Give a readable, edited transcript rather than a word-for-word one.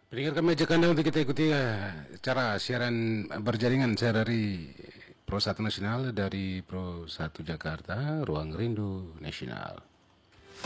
Pendengar kami ajak Anda untuk kita ikuti cara siaran berjaringan saya dari Pro 1 Nasional, dari Pro 1 Jakarta, Ruang Rindu Nasional.